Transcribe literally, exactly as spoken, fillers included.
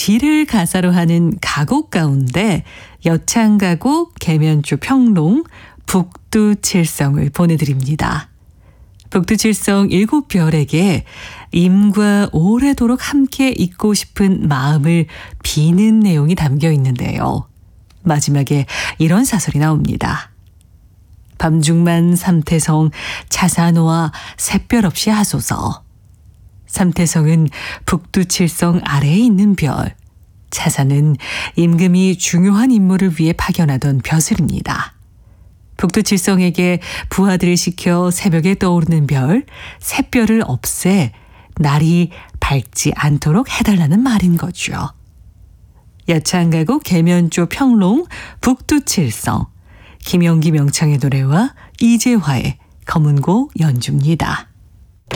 지를 가사로 하는 가곡 가운데 여창가곡, 계면조 평롱, 북두칠성을 보내드립니다. 북두칠성 일곱 별에게 임과 오래도록 함께 있고 싶은 마음을 비는 내용이 담겨 있는데요. 마지막에 이런 사설이 나옵니다. 밤중만 삼태성 차산호와 샛별 없이 하소서. 삼태성은 북두칠성 아래에 있는 별, 차산은 임금이 중요한 임무를 위해 파견하던 벼슬입니다. 북두칠성에게 부하들을 시켜 새벽에 떠오르는 별, 샛별을 없애 날이 밝지 않도록 해달라는 말인 거죠. 여창가곡, 계면조 평롱, 북두칠성, 김영기 명창의 노래와 이재화의 검은고 연주입니다.